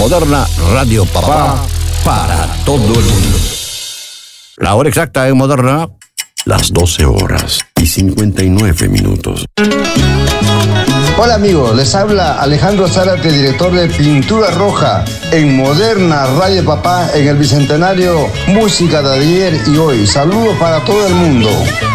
Moderna Radio Papá para todo el mundo. La hora exacta en Moderna, las 12:59. Hola amigos, les habla Alejandro Zárate, director de Pintura Roja en Moderna Radio Papá en el Bicentenario, música de ayer y hoy. Saludos para todo el mundo.